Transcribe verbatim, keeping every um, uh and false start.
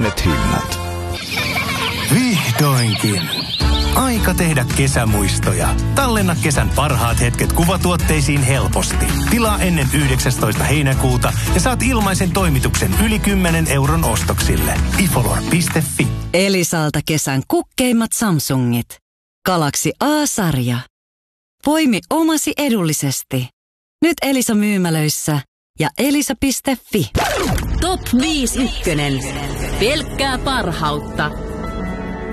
pienet hinnat. Vihdoinkin. Aika tehdä kesämuistoja. Tallenna kesän parhaat hetket kuvatuotteisiin helposti. Tilaa ennen yhdeksästoista heinäkuuta ja saat ilmaisen toimituksen yli kymmenen euron ostoksille. ifolor piste fi. Elisalta kesän kukkeimmat Samsungit. Galaxy A-sarja. Poimi omasi edullisesti. Nyt Elisa myymälöissä ja elisa piste fi. Top viisi ykkönen. Pelkkää parhautta.